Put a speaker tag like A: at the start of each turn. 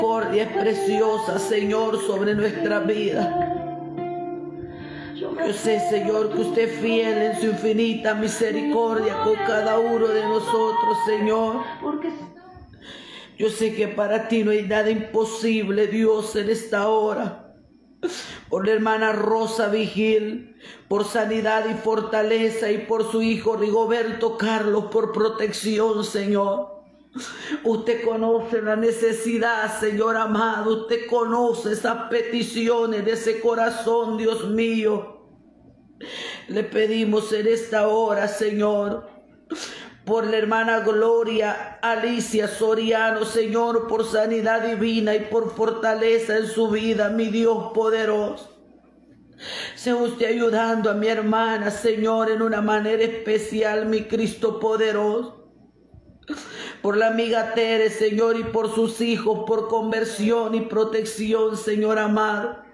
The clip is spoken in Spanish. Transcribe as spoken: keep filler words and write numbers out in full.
A: misericordia es preciosa, Señor, sobre nuestra vida. Yo sé, Señor, que usted es fiel en su infinita misericordia con cada uno de nosotros, Señor. Yo sé que para ti no hay nada imposible, Dios, en esta hora. Por la hermana Rosa Vigil, por sanidad y fortaleza, y por su hijo Rigoberto Carlos, por protección, Señor. Usted conoce la necesidad, Señor amado. Usted conoce esas peticiones de ese corazón, Dios mío. Le pedimos en esta hora, Señor, por la hermana Gloria Alicia Soriano, Señor, por sanidad divina y por fortaleza en su vida, mi Dios poderoso. Sea usted ayudando a mi hermana, Señor, en una manera especial, mi Cristo poderoso. Por la amiga Tere, Señor, y por sus hijos, por conversión y protección, Señor amado.